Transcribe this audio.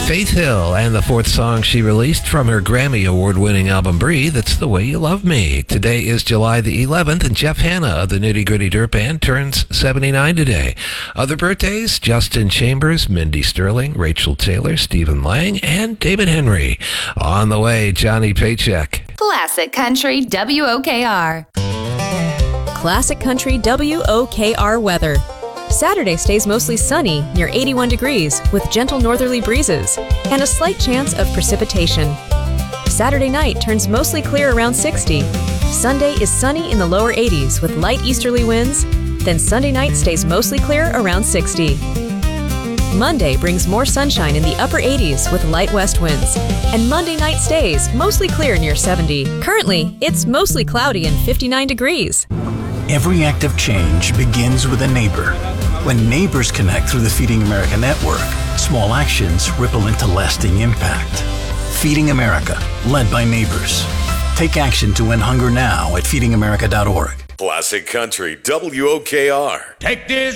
Faith Hill and the fourth song she released from her Grammy Award-winning album Breathe, It's the Way You Love Me. Today is July the 11th, and Jeff Hanna of the Nitty Gritty Dirt Band turns 79 today. Other birthdays, Justin Chambers, Mindy Sterling, Rachel Taylor, Stephen Lang, and David Henry. On the way, Johnny Paycheck. Classic Country WOKR. Classic Country WOKR weather. Saturday stays mostly sunny, near 81 degrees, with gentle northerly breezes, and a slight chance of precipitation. Saturday night turns mostly clear around 60. Sunday is sunny in the lower 80s with light easterly winds, then Sunday night stays mostly clear around 60. Monday brings more sunshine in the upper 80s with light west winds, and Monday night stays mostly clear near 70. Currently, it's mostly cloudy and 59 degrees. Every act of change begins with a neighbor. When neighbors connect through the Feeding America network, small actions ripple into lasting impact. Feeding America, led by neighbors. Take action to end hunger now at feedingamerica.org. Classic Country WOKR. Take this